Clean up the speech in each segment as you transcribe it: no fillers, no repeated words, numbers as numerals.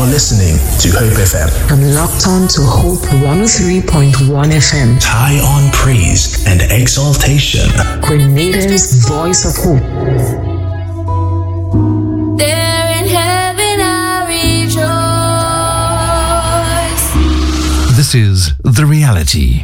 You're listening to Hope FM. I'm locked on to Hope 103.1 FM. High on praise and exaltation. Grenada's voice of hope. There in heaven I rejoice. This is The Reality.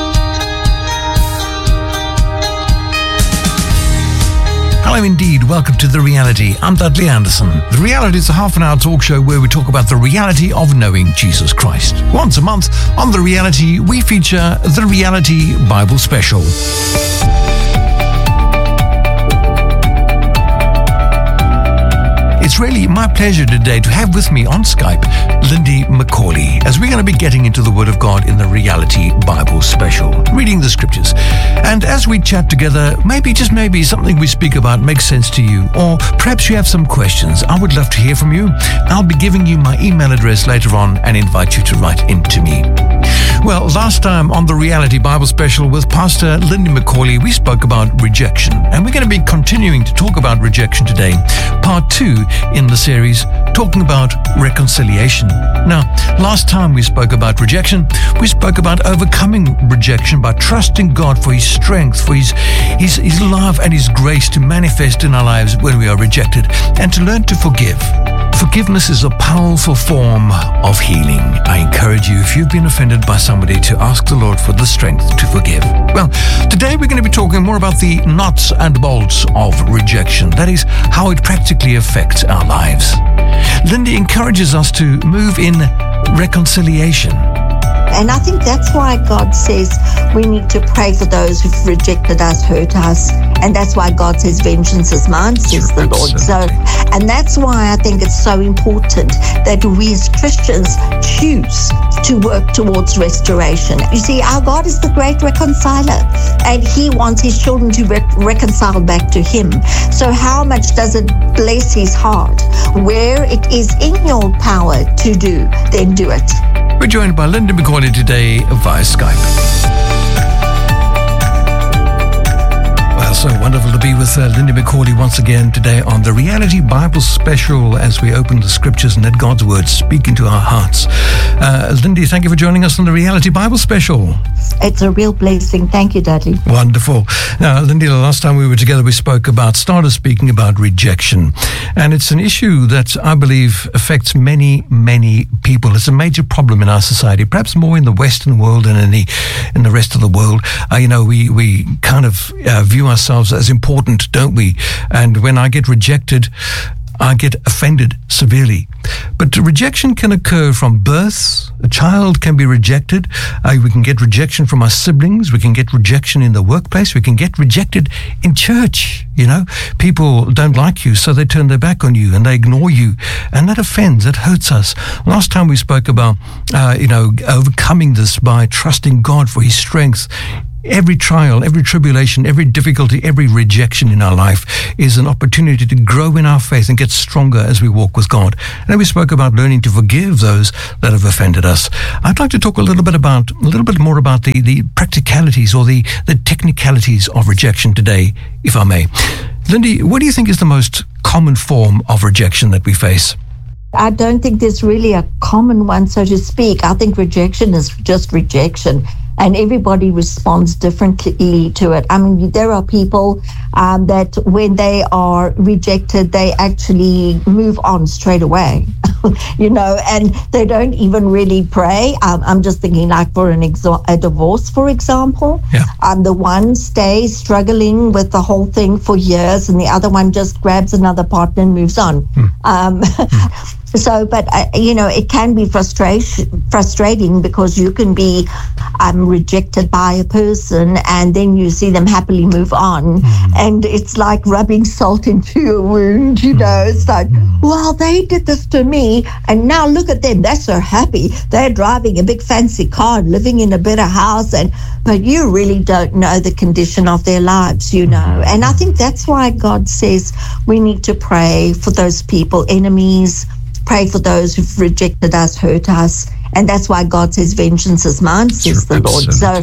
Hello indeed, welcome to The Reality. I'm Dudley Anderson. The Reality is a half-an-hour talk show where we talk about the reality of knowing Jesus Christ. Once a month on The Reality, we feature The Reality Bible Special. It's really my pleasure today to have with me on Skype Lindy McCauley, as we're going to be getting into the Word of God in the Reality Bible Special, reading the Scriptures. And as we chat together, maybe, just maybe, something we speak about makes sense to you, or perhaps you have some questions. I would love to hear from you. I'll be giving you my email address later on and invite you to write into me. Well, last time on the Reality Bible Special with Pastor Lindy McCauley, we spoke about rejection, and we're going to be continuing to talk about rejection today, part 2 in the series, talking about reconciliation. Now, last time we spoke about rejection, we spoke about overcoming rejection by trusting God for His strength, for His love and His grace to manifest in our lives when we are rejected, and to learn to forgive. Forgiveness is a powerful form of healing. I encourage you, if you've been offended by somebody, to ask the Lord for the strength to forgive. Well, today we're going to be talking more about the nuts and bolts of rejection. That is, how it practically affects our lives. Lindy encourages us to move in reconciliation. And I think that's why God says we need to pray for those who've rejected us, hurt us. And that's why God says, vengeance is mine, says the Lord. So, and that's why I think it's so important that we as Christians choose to work towards restoration. You see, our God is the great reconciler, and He wants His children to reconcile back to Him. So how much does it bless His heart? Where it is in your power to do, then do it. We're joined by Lindy McCauley today via Skype. Well, so wonderful to be with Lindy McCauley once again today on the Reality Bible Special as we open the Scriptures and let God's Word speak into our hearts. Lindy, thank you for joining us on the Reality Bible Special. It's a real blessing. Thank you, Dudley. Wonderful. Now, Lindy, the last time we were together, we started speaking about rejection. And it's an issue that I believe affects many, many people. It's a major problem in our society, perhaps more in the Western world than in the rest of the world. We kind of view ourselves as important, don't we? And when I get rejected, I get offended severely. But rejection can occur from birth. A child can be rejected. We can get rejection from our siblings. We can get rejection in the workplace. We can get rejected in church. People don't like you, so they turn their back on you and they ignore you. And that offends, that hurts us. Last time we spoke about, overcoming this by trusting God for His strength. Every trial, every tribulation, every difficulty, every rejection in our life is an opportunity to grow in our faith and get stronger as we walk with God. And then we spoke about learning to forgive those that have offended us. I'd like to talk a little bit more about the practicalities or the technicalities of rejection today, if I may. Lindy, what do you think is the most common form of rejection that we face? I don't think there's really a common one, so to speak. I think rejection is just rejection. And everybody responds differently to it. I mean, there are people that when they are rejected, they actually move on straight away, and they don't even really pray. I'm just thinking like for a divorce, for example. Yeah. The one stays struggling with the whole thing for years and the other one just grabs another partner and moves on. So, but, it can be frustrating because you can be rejected by a person and then you see them happily move on. And it's like rubbing salt into a wound, It's like, well, they did this to me and now look at them. They're so happy. They're driving a big fancy car, living in a better house. But you really don't know the condition of their lives, And I think that's why God says we need to pray for those people, enemies, pray for those who've rejected us, hurt us. And that's why God says, vengeance is mine, says the Lord. So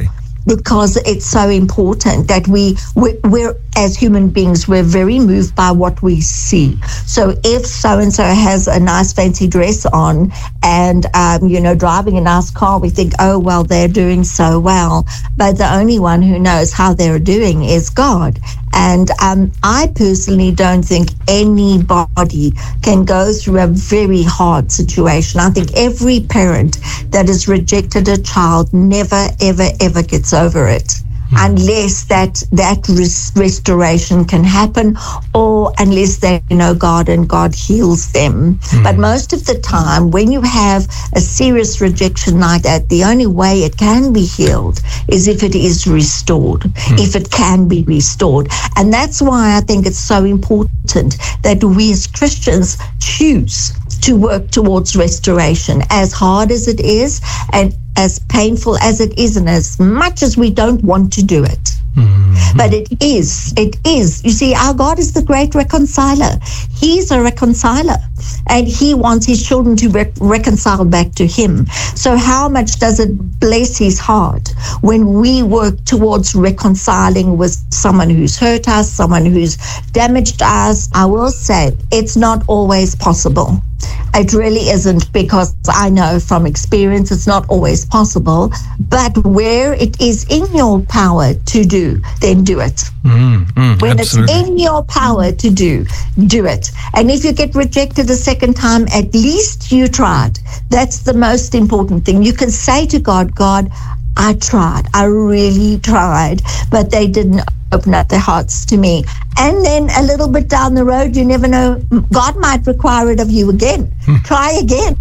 because it's so important that we're as human beings, we're very moved by what we see. So if so-and-so has a nice fancy dress on and, driving a nice car, we think, oh, well, they're doing so well. But the only one who knows how they're doing is God. And I personally don't think anybody can go through a very hard situation. I think every parent that has rejected a child never, ever, ever gets over it unless that restoration can happen, or unless they know God and God heals them. But most of the time, when you have a serious rejection like that, the only way it can be healed is if it is restored, if it can be restored. And that's why I think it's so important that we as Christians choose to work towards restoration, as hard as it is and as painful as it is, and as much as we don't want to do it. But it is. You see, our God is the great reconciler. He's a reconciler, and he wants his children to reconcile back to him. So how much does it bless his heart when we work towards reconciling with someone who's hurt us, someone who's damaged us? I will say it's not always possible. It really isn't, because I know from experience it's not always possible. But where it is in your power to do, then do it. When absolutely. It's in your power to do it. And if you get rejected a second time, at least you tried. That's the most important thing. You can say to God, God, I tried. I really tried, but they didn't open up their hearts to me. And then a little bit down the road, you never know, God might require it of you again. Try again.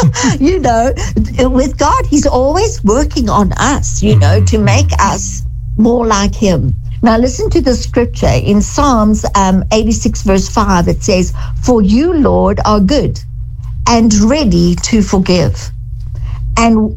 With God, he's always working on us, to make us more like him. Now listen to the scripture in Psalms 86 verse 5. It says, "For you, Lord, are good and ready to forgive, and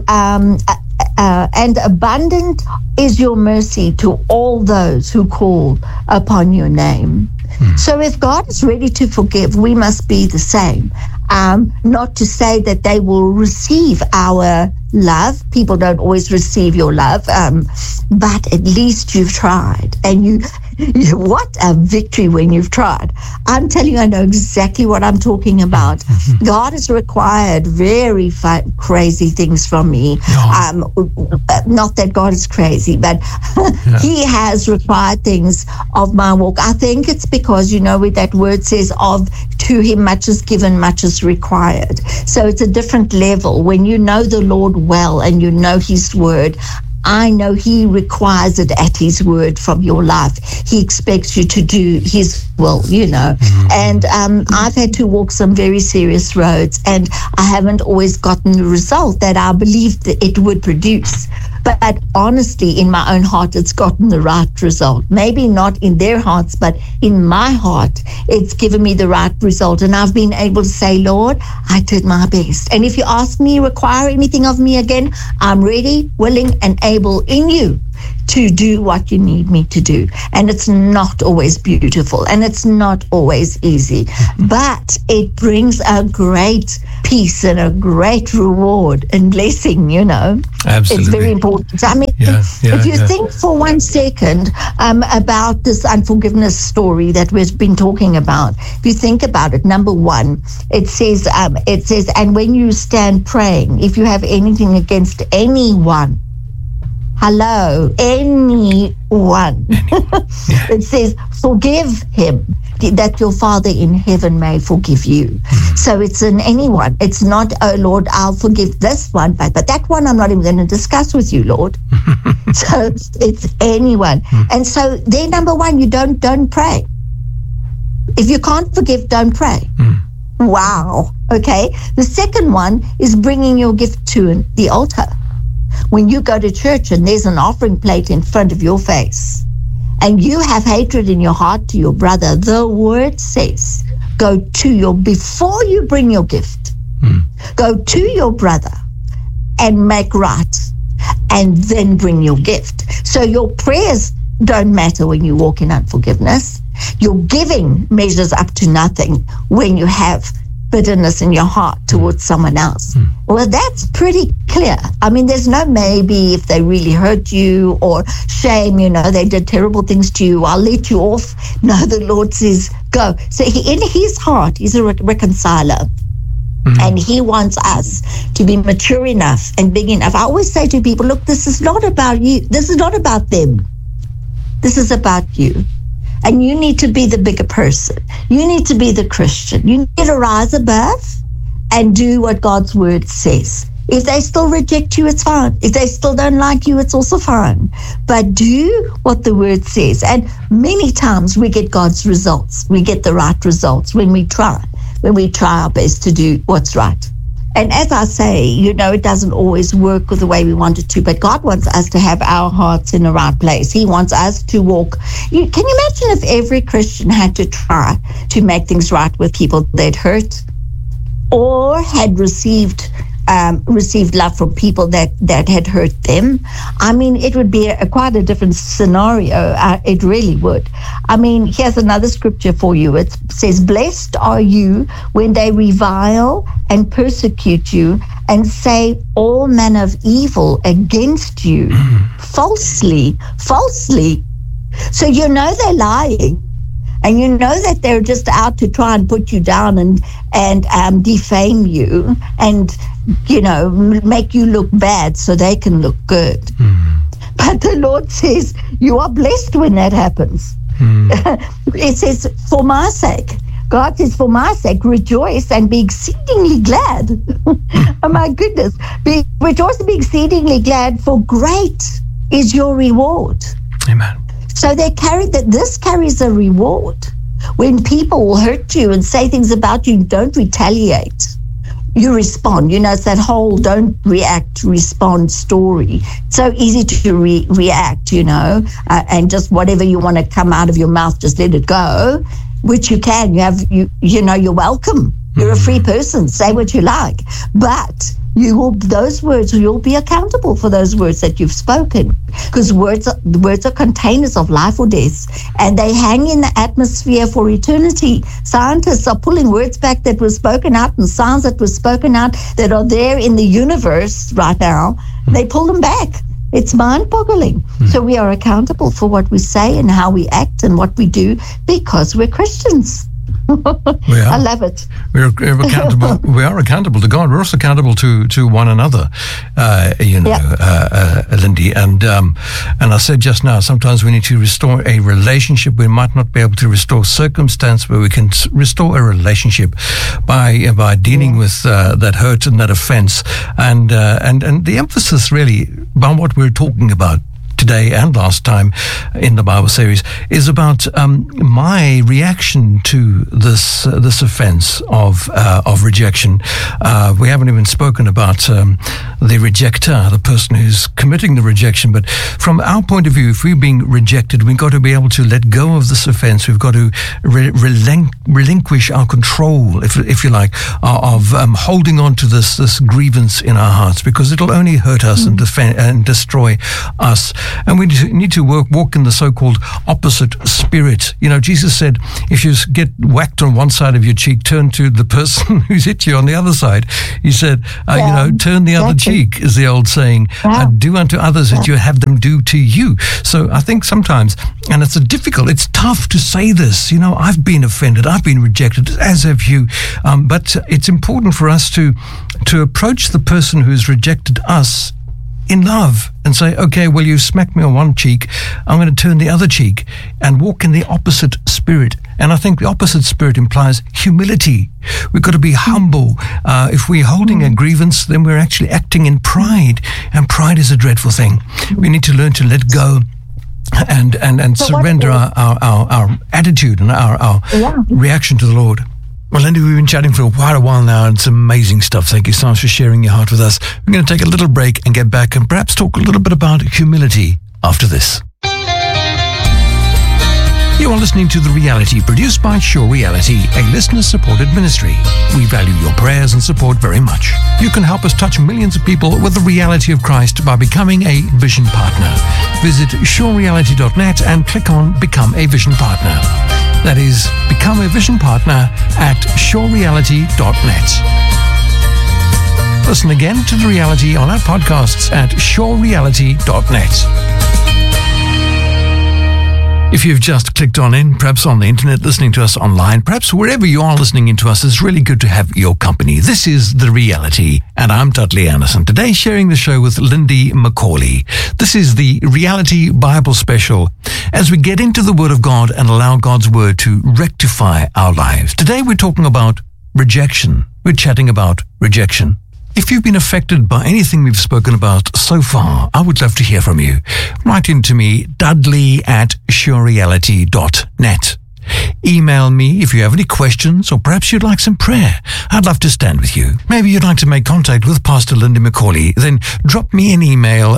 abundant is your mercy to all those who call upon your name." So if God is ready to forgive, we must be the same. Not to say that they will receive our love. People don't always receive your love, but at least you've tried. And what a victory when you've tried. I'm telling you, I know exactly what I'm talking about. God has required very crazy things from me. Not that God is crazy, but he has required things of my walk. I think it's because, where that word says, of to him much is given, much is required. So it's a different level. When you know the Lord well and you know his word, I know he requires it at his word from your life. He expects you to do his will, And I've had to walk some very serious roads, and I haven't always gotten the result that I believed that it would produce. But honestly, in my own heart, it's gotten the right result. Maybe not in their hearts, but in my heart, it's given me the right result. And I've been able to say, Lord, I did my best. And if you ask me, require anything of me again, I'm ready, willing, and able in you to do what you need me to do. And it's not always beautiful, and it's not always easy, but it brings a great peace and a great reward and blessing, Absolutely. It's very important. I mean, if you think for 1 second about this unforgiveness story that we've been talking about, if you think about it, number one, it says, and when you stand praying, if you have anything against anyone, anyone. It says, forgive him, that your Father in heaven may forgive you. So it's an anyone. It's not, oh Lord, I'll forgive this one, but that one I'm not even going to discuss with you, Lord. So it's anyone. And so there, number one, you don't pray. If you can't forgive, don't pray. Wow. Okay. The second one is bringing your gift to the altar. When you go to church and there's an offering plate in front of your face and you have hatred in your heart to your brother, the word says, before you bring your gift, go to your brother and make right, and then bring your gift. So your prayers don't matter when you walk in unforgiveness. Your giving measures up to nothing when you have bitterness in your heart towards someone else. Well, that's pretty clear. I mean, there's no maybe if they really hurt you, or shame, they did terrible things to you, I'll let you off. No, the Lord says, go. So in his heart, he's a reconciler. And he wants us to be mature enough and big enough. I always say to people, look, this is not about you. This is not about them. This is about you. And you need to be the bigger person. You need to be the Christian. You need to rise above and do what God's word says. If they still reject you, it's fine. If they still don't like you, it's also fine. But do what the word says. And many times we get God's results. We get the right results when we try our best to do what's right. And as I say, it doesn't always work the way we want it to, but God wants us to have our hearts in the right place. He wants us to walk. Can you imagine if every Christian had to try to make things right with people they'd hurt, or had received love from people that had hurt them? I mean, it would be quite a different scenario. It really would. I mean, here's another scripture for you. It says, blessed are you when they revile and persecute you and say all manner of evil against you falsely. So they're lying. And that they're just out to try and put you down and defame you and, make you look bad so they can look good. But the Lord says, you are blessed when that happens. It says, for my sake. God says, for my sake, rejoice and be exceedingly glad. Oh, my goodness. Rejoice and be exceedingly glad, for great is your reward. Amen. So this carries a reward. When people will hurt you and say things about you, don't retaliate. You respond. It's that whole don't react, respond story. It's so easy to react, and just whatever you want to come out of your mouth, just let it go, which you can. You're welcome. You're a free person. Say what you like. But you'll be accountable for those words that you've spoken, because words are containers of life or death, and they hang in the atmosphere for eternity. Scientists are pulling words back that were spoken out and sounds that were spoken out that are there in the universe right now. They pull them back. It's mind-boggling. So we are accountable for what we say and how we act and what we do, because we're Christians. I love it. We're accountable. We are accountable to God. We're also accountable to one another. Lindy, and I said just now, sometimes we need to restore a relationship. We might not be able to restore circumstance, but we can restore a relationship by dealing with that hurt and that offense, and the emphasis really on what we're talking about today and last time in the Bible series is about my reaction to this offense of rejection. We haven't even spoken about the rejecter, the person who's committing the rejection. But from our point of view, if we're being rejected, we've got to be able to let go of this offense. We've got to relinquish our control, if you like, of holding on to this grievance in our hearts, because it'll only hurt us and destroy us. And we need to walk in the so-called opposite spirit. Jesus said, if you get whacked on one side of your cheek, turn to the person who's hit you on the other side. He said, turn the other cheek, is the old saying. Do unto others that you have them do to you. So I think sometimes, and it's tough to say this. I've been offended, I've been rejected, as have you. But it's important for us to approach the person who's rejected us in love and say, okay, well, you smacked me on one cheek, I'm going to turn the other cheek and walk in the opposite spirit. And I think the opposite spirit implies humility. We've got to be humble. If we're holding a grievance, then we're actually acting in pride, and pride is a dreadful thing. We need to learn to let go and surrender our attitude and our reaction to the Lord. Well, Lindy, we've been chatting for quite a while now, and it's amazing stuff. Thank you so much for sharing your heart with us. We're going to take a little break and get back and perhaps talk a little bit about humility after this. You are listening to The Reality, produced by Sure Reality, a listener-supported ministry. We value your prayers and support very much. You can help us touch millions of people with the reality of Christ by becoming a Vision Partner. Visit surereality.net and click on Become a Vision Partner. That is, become a vision partner at surereality.net. Listen again to The Reality on our podcasts at surereality.net. If you've just clicked on in, perhaps on the internet, listening to us online, perhaps wherever you are listening into us, it's really good to have your company. This is The Reality, and I'm Dudley Anderson. Today, sharing the show with Lindy McCauley. This is the Reality Bible Special, as we get into the Word of God and allow God's Word to rectify our lives. Today, we're talking about rejection. We're chatting about rejection. If you've been affected by anything we've spoken about so far, I would love to hear from you. Write in to me, dudley@surereality.net. Email me if you have any questions or perhaps you'd like some prayer. I'd love to stand with you. Maybe you'd like to make contact with Pastor Lindy McCauley. Then drop me an email,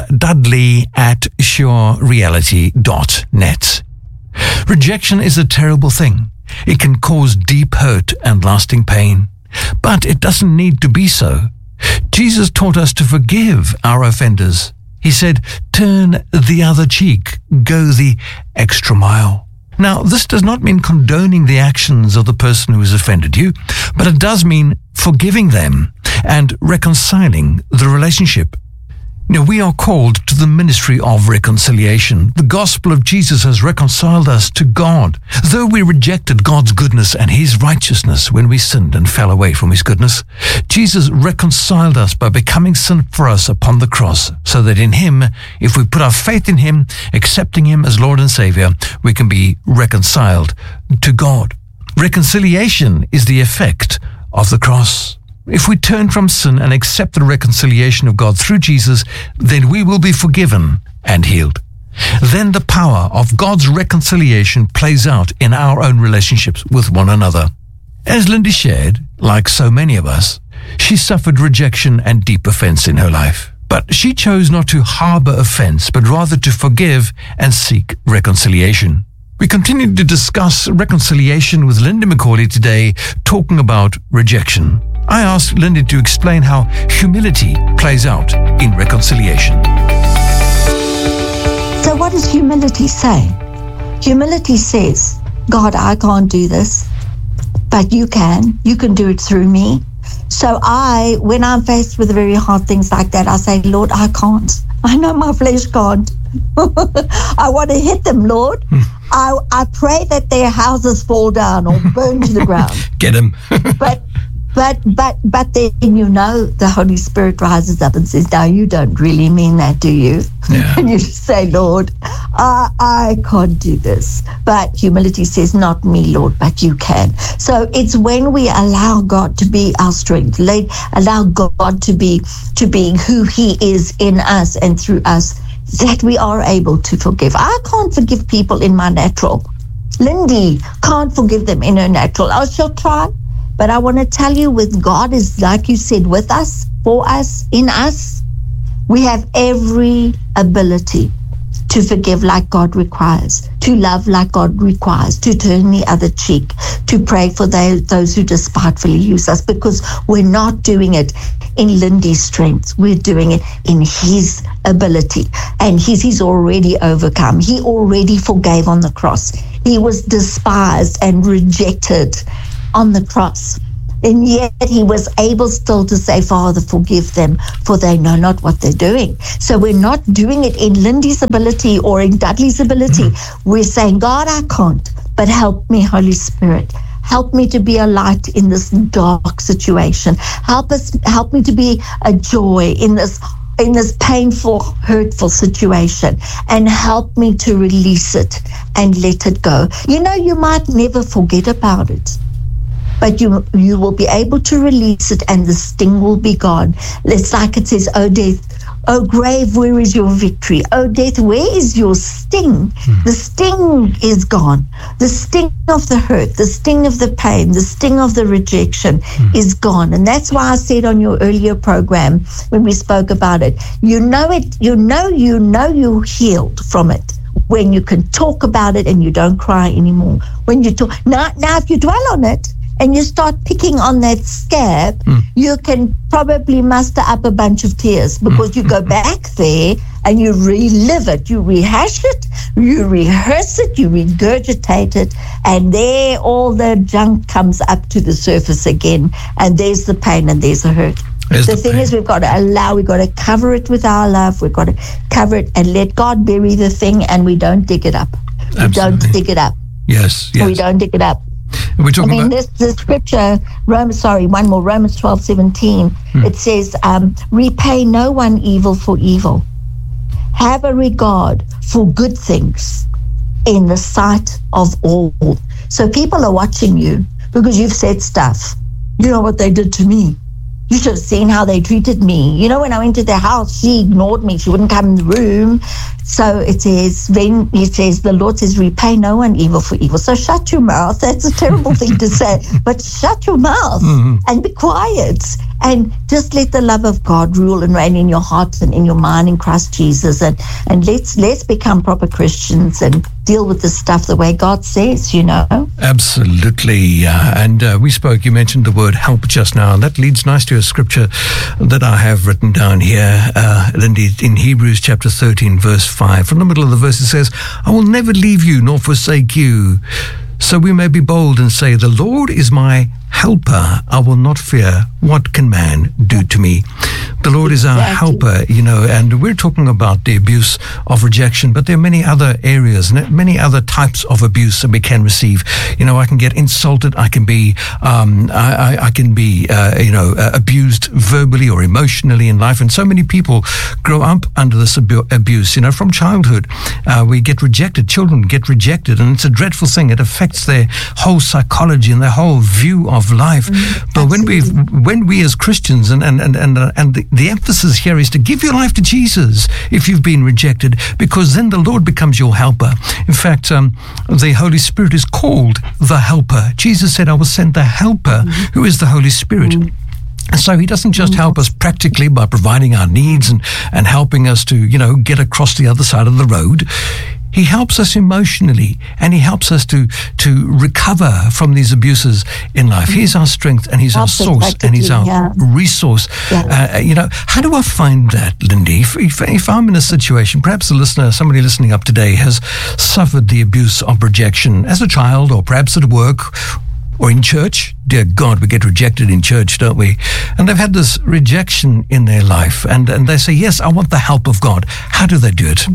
dudley@surereality.net. Rejection is a terrible thing. It can cause deep hurt and lasting pain. But it doesn't need to be so. Jesus taught us to forgive our offenders. He said, turn the other cheek, go the extra mile. Now, this does not mean condoning the actions of the person who has offended you, but it does mean forgiving them and reconciling the relationship. Now, we are called to the ministry of reconciliation. The gospel of Jesus has reconciled us to God. Though we rejected God's goodness and His righteousness when we sinned and fell away from His goodness, Jesus reconciled us by becoming sin for us upon the cross, so that in Him, if we put our faith in Him, accepting Him as Lord and Savior, we can be reconciled to God. Reconciliation is the effect of the cross. If we turn from sin and accept the reconciliation of God through Jesus, then we will be forgiven and healed. Then the power of God's reconciliation plays out in our own relationships with one another. As Lindy shared, like so many of us, she suffered rejection and deep offense in her life. But she chose not to harbor offense, but rather to forgive and seek reconciliation. We continue to discuss reconciliation with Lindy McCauley today, talking about rejection. I asked Lindy to explain how humility plays out in reconciliation. So what does humility say? Humility says, God, I can't do this, but you can. You can do it through me. So when I'm faced with very hard things like that, I say, Lord, I can't. I know my flesh can't. I want to hit them, Lord. I pray that their houses fall down or burn to the ground. Get them. But then, the Holy Spirit rises up and says, no, you don't really mean that, do you? Yeah. And you say, Lord, I can't do this. But humility says, not me, Lord, but you can. So it's when we allow God to be our strength, allow God to be who He is in us and through us, that we are able to forgive. I can't forgive people in my natural. Lindy can't forgive them in her natural. I shall try. But I want to tell you, with God is, like you said, with us, for us, in us, we have every ability to forgive like God requires, to love like God requires, to turn the other cheek, to pray for those who despitefully use us, because we're not doing it in Lindy's strength. We're doing it in His ability. And He's already overcome. He already forgave on the cross. He was despised and rejected on the cross, and yet He was able still to say, Father, forgive them, for they know not what they're doing. So we're not doing it in Lindy's ability or in Dudley's ability. We're saying, God, I can't, but help me, Holy Spirit. Help me to be a light in this dark situation. Help me to be a joy in this painful, hurtful situation, and help me to release it and let it go. You might never forget about it, but you will be able to release it, and the sting will be gone. It's like it says, oh death, oh grave, where is your victory? Oh death, where is your sting? The sting is gone. The sting of the hurt, the sting of the pain, the sting of the rejection is gone. And that's why I said on your earlier program when we spoke about it, you're healed from it when you can talk about it and you don't cry anymore. When you talk now if you dwell on it and you start picking on that scab, you can probably muster up a bunch of tears, because you go back there and you relive it, you rehash it, you rehearse it, you regurgitate it, and there all the junk comes up to the surface again, and there's the pain and there's the hurt. The thing is, we've got to cover it with our love. We've got to cover it and let God bury the thing, and we don't dig it up. We don't dig it up. Yes. We don't dig it up. We're talking about the scripture, Romans 12:17. It says, repay no one evil for evil. Have a regard for good things in the sight of all. So people are watching you because you've said stuff. You know what they did to me. You should have seen how they treated me. You know, when I went to their house, she ignored me. She wouldn't come in the room. So it says, the Lord says, repay no one evil for evil. So shut your mouth. That's a terrible thing to say, but shut your mouth and be quiet. And just let the love of God rule and reign in your heart and in your mind in Christ Jesus. And let's become proper Christians and deal with this stuff the way God says, you know. Absolutely. And you mentioned the word help just now. And that leads nice to a scripture that I have written down here, Lindy, in Hebrews chapter 13, verse 5. From the middle of the verse it says, I will never leave you nor forsake you. So we may be bold and say, the Lord is my helper. I will not fear. What can man do to me? The Lord is our helper, you know, and we're talking about the abuse of rejection, but there are many other areas, many other types of abuse that we can receive. You know, I can get insulted. I can be, abused verbally or emotionally in life. And so many people grow up under this abuse, you know, from childhood. We get rejected. Children get rejected, and it's a dreadful thing. It affects their whole psychology and their whole view of life. But when we as Christians, and the emphasis here is to give your life to Jesus if you've been rejected, because then the Lord becomes your helper. In fact, the Holy Spirit is called the helper. Jesus said, I will send the helper, who is the Holy Spirit. And so he doesn't just help us practically by providing our needs and helping us to, you know, get across the other side of the road. He helps us emotionally, and he helps us to recover from these abuses in life. He's our strength, and he's our source, and he's our resource. How do I find that, Lindy? If I'm in a situation, perhaps a listener, somebody listening up today has suffered the abuse of rejection as a child, or perhaps at work, or in church. Dear God, we get rejected in church, don't we? And they've had this rejection in their life, and they say, yes, I want the help of God. How do they do it?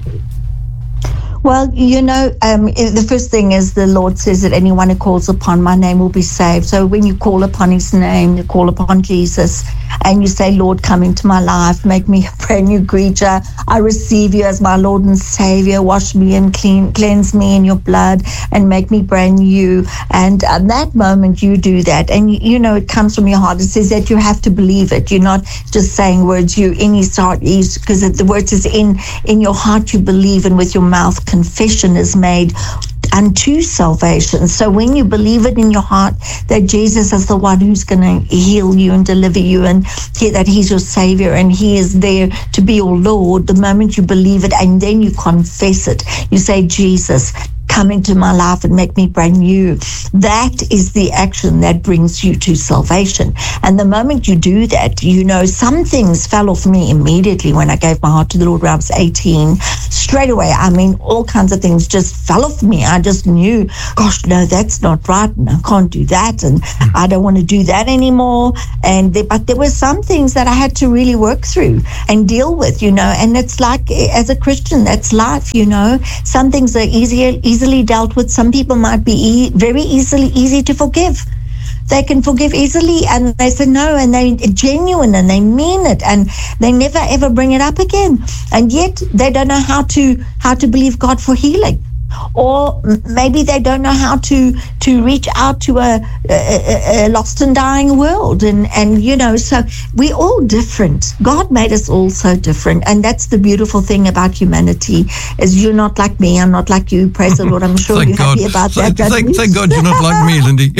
Well, you know, the first thing is the Lord says that anyone who calls upon my name will be saved. So when you call upon his name, you call upon Jesus, and you say, Lord, come into my life, make me a brand new creature. I receive you as my Lord and Savior. Wash me and cleanse me in your blood and make me brand new. And at that moment you do that. And, you know, it comes from your heart. It says that you have to believe it. You're not just saying words. You in his heart, because the word is in your heart you believe, and with your mouth confession is made unto salvation. So when you believe it in your heart that Jesus is the one who's going to heal you and deliver you, and that he's your Savior and he is there to be your Lord, the moment you believe it and then you confess it, you say, Jesus, come into my life and make me brand new. That is the action that brings you to salvation. And the moment you do that, you know, some things fell off me immediately when I gave my heart to the Lord when I was 18. Straight away, I mean, all kinds of things just fell off me. I just knew, gosh, no, that's not right, and I can't do that, and I don't want to do that anymore. But there were some things that I had to really work through and deal with, you know. And it's like, as a Christian, that's life, you know. Some things are easily dealt with. Some people might be very easy to forgive. They can forgive easily, and they say no, and they're genuine and they mean it, and they never ever bring it up again. And yet they don't know how to believe God for healing. Or maybe they don't know how to reach out to a lost and dying world, and you know, so we're all different. God made us all so different, and that's the beautiful thing about humanity, is you're not like me, I'm not like you. Praise the Lord. I'm sure you're happy about that. Thank God you're not like me, Lindy.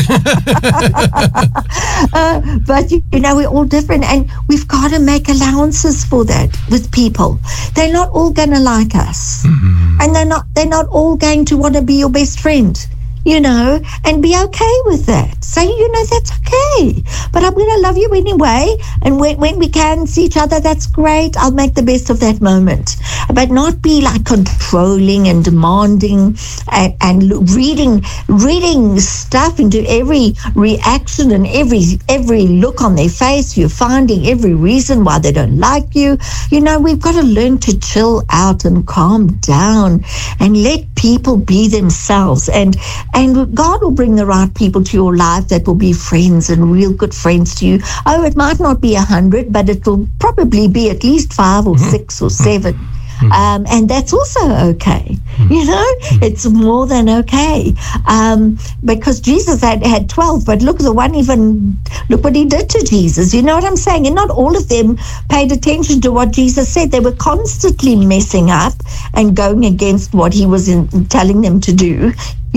But you know, we're all different, and we've got to make allowances for that with people. They're not all going to like us, and they're not all going to want to be your best friend. and be okay with that. Say, that's okay. But I'm going to love you anyway. And when we can see each other, that's great. I'll make the best of that moment. But not be like controlling and demanding and reading stuff into every reaction and every look on their face. You're finding every reason why they don't like you. We've got to learn to chill out and calm down and let people be themselves. And God will bring the right people to your life that will be friends and real good friends to you. Oh, it might not be 100, but it will probably be at least 5 or 6 or 7. And that's also okay. It's more than okay. Because Jesus had 12, but look what he did to Jesus. You know what I'm saying? And not all of them paid attention to what Jesus said. They were constantly messing up and going against what he was telling them to do.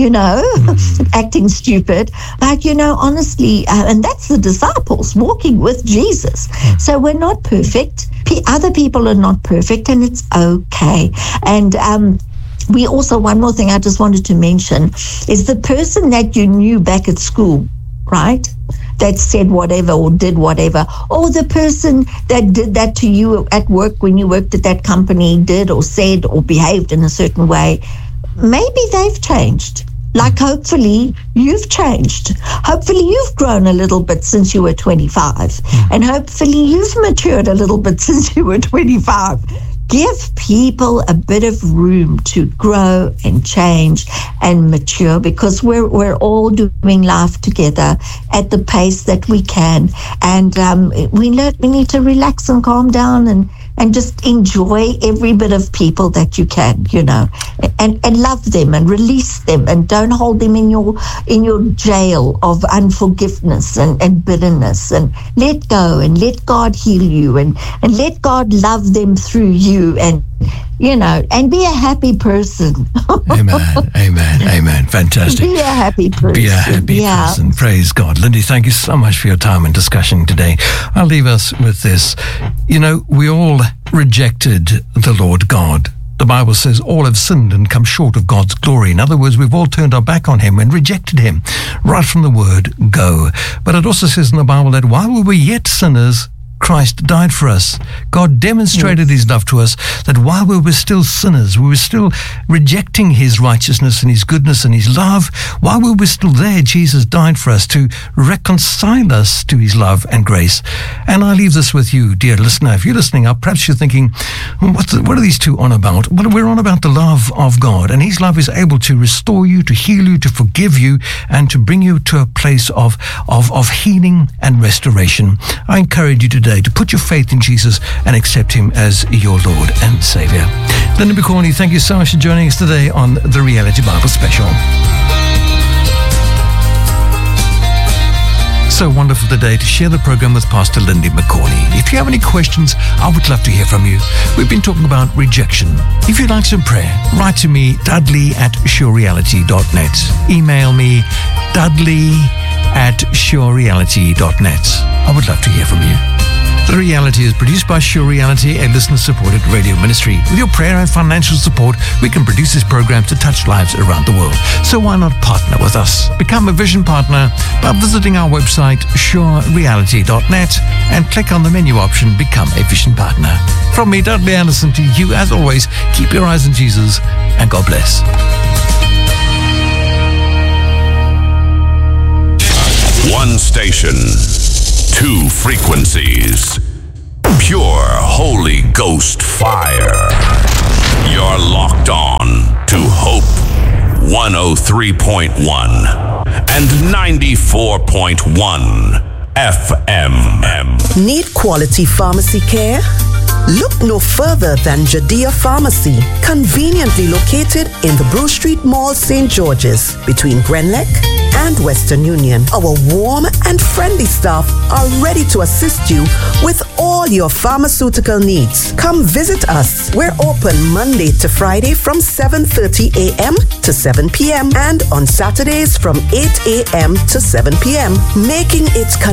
Acting stupid. But, honestly, and that's the disciples walking with Jesus. So we're not perfect. Other people are not perfect, and it's okay. And we also, one more thing I just wanted to mention is the person that you knew back at school, right? That said whatever or did whatever, or the person that did that to you at work when you worked at that company, did or said or behaved in a certain way. Maybe they've changed. Like hopefully you've changed. Hopefully you've grown a little bit since you were 25. And hopefully you've matured a little bit since you were 25. Give people a bit of room to grow and change and mature, because we're all doing life together at the pace that we can. And we need to relax and calm down and just enjoy every bit of people that you can, and love them and release them, and don't hold them in your jail of unforgiveness and bitterness, and let go and let God heal you and let God love them through you, and and be a happy person. Amen. Fantastic. Be a happy person. Be a happy person. Praise God. Lindy, thank you so much for your time and discussion today. I'll leave us with this. We all rejected the Lord God. The Bible says all have sinned and come short of God's glory. In other words, we've all turned our back on him and rejected him right from the word go. But it also says in the Bible that while we were yet sinners, Christ died for us. God demonstrated his love to us, that while we were still sinners, we were still rejecting his righteousness and his goodness and his love, while we were still there, Jesus died for us to reconcile us to his love and grace. And I leave this with you, dear listener. If you're listening up, perhaps you're thinking, what are these two on about? Well, we're on about the love of God, and his love is able to restore you, to heal you, to forgive you, and to bring you to a place of healing and restoration. I encourage you today to put your faith in Jesus and accept him as your Lord and Savior. Linda McCauley, thank you so much for joining us today on the Reality Bible Special. So wonderful today to share the program with Pastor Lindy McCauley. If you have any questions, I would love to hear from you. We've been talking about rejection. If you'd like some prayer, write to me, dudley@surereality.net. Email me, dudley@surereality.net. I would love to hear from you. The Reality is produced by Sure Reality, a listener-supported radio ministry. With your prayer and financial support, we can produce this program to touch lives around the world. So why not partner with us? Become a vision partner by visiting our website, surereality.net, and click on the menu option, Become a Vision Partner. From me, Dudley Anderson, to you, as always, keep your eyes on Jesus, and God bless. One station, two frequencies, pure Holy Ghost fire. You're locked on to Hope 103.1 and 94.1 FM. Need quality pharmacy care? Look no further than Judea Pharmacy, conveniently located in the Brew Street Mall, St. George's, between Grenlec and Western Union. Our warm and friendly staff are ready to assist you with all your pharmaceutical needs. Come visit us. We're open Monday to Friday from 7:30 a.m. to 7 p.m. and on Saturdays from 8 a.m. to 7 p.m., making it